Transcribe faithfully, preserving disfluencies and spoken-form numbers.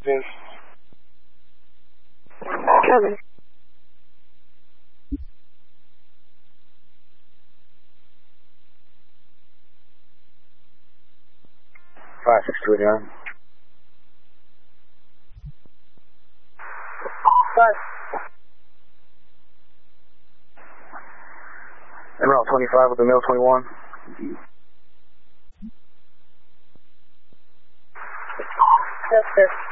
Yes. Coming. Five six two nine. Five. En route twenty-five with the mill twenty-one. Yes, sir.